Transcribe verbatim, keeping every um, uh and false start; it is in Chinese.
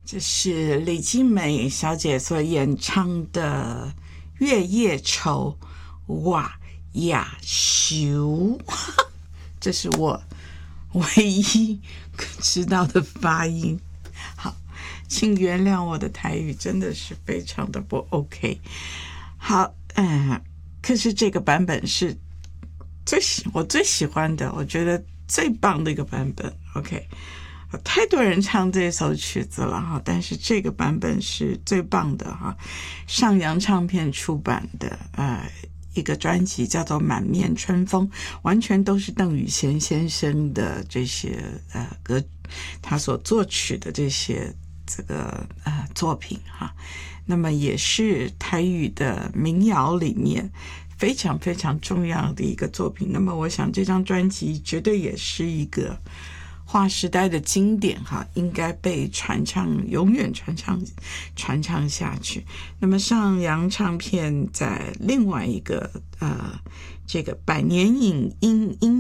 这是李金美小姐所演唱的《月夜愁》，哇呀修，这是我唯一知道的发音。好，请原谅我的台语真的是非常的不 OK。好，嗯，可是这个版本是最喜我最喜欢的，我觉得最棒的一个版本。OK。太多人唱这首曲子了哈，但是这个版本是最棒的哈。上扬唱片出版的呃一个专辑叫做《满面春风》，完全都是邓雨贤先生的这些呃歌，他所作曲的这些这个呃作品哈。那么也是台语的民谣里面非常非常重要的一个作品。那么我想这张专辑绝对也是一个划时代的经典哈，应该被传唱，永远传唱传唱下去。那么上扬唱片在另外一个呃这个百年影音音